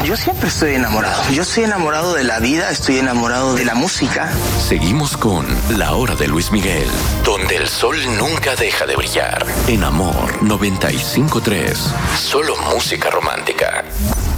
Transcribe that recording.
Yo siempre estoy enamorado. Yo estoy enamorado de la vida, estoy enamorado de la música. Seguimos con La Hora de Luis Miguel, donde el sol nunca deja de brillar. En Amor 95.3, solo música romántica.